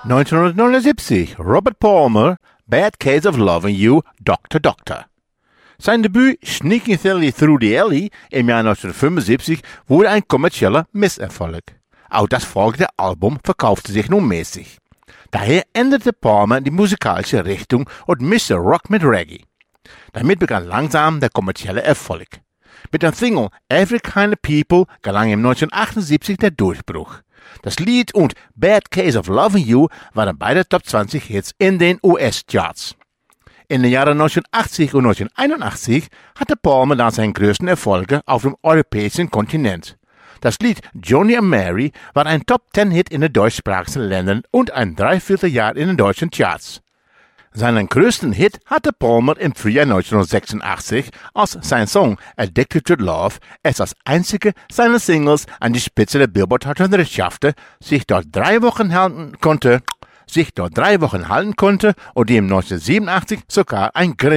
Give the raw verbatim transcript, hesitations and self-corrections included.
neunzehnhundertneunundsiebzig, Robert Palmer, Bad Case of Loving You, Doktor Doktor. Sein Debüt Sneaking Sally Through the Alley im Jahr neunzehnhundertfünfundsiebzig wurde ein kommerzieller Misserfolg. Auch das folgende Album verkaufte sich nur mäßig. Daher änderte Palmer die musikalische Richtung und mischte Rock mit Reggae. Damit begann langsam der kommerzielle Erfolg. Mit der Single Every Kind of People gelang ihm neunzehnhundertachtundsiebzig der Durchbruch. Das Lied und Bad Case of Loving You waren beide Top zwanzig Hits in den U S-Charts. In den Jahren neunzehnhundertachtzig und neunzehnhunderteinundachtzig hatte Palmer dann seine größten Erfolge auf dem europäischen Kontinent. Das Lied Johnny and Mary war ein Top zehn Hit in den deutschsprachigen Ländern und ein Dreivierteljahr in den deutschen Charts. Seinen größten Hit hatte Palmer im Frühjahr neunzehnhundertsechsundachtzig, als sein Song Addicted to Love es als einzige seiner Singles an die Spitze der Billboard hundert schaffte, sich dort drei Wochen halten konnte, sich dort drei Wochen halten konnte und ihm neunzehnhundertsiebenundachtzig sogar ein Grammy